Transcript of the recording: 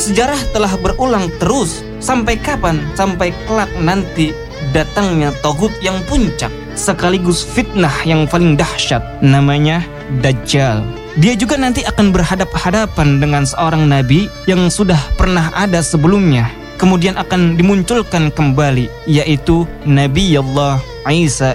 Sejarah telah berulang terus. Sampai kapan? Sampai kelak nanti datangnya Taghut yang puncak, sekaligus fitnah yang paling dahsyat, namanya Dajjal. Dia juga nanti akan berhadap-hadapan dengan seorang nabi yang sudah pernah ada sebelumnya, kemudian akan dimunculkan kembali, yaitu Nabi Allah Isa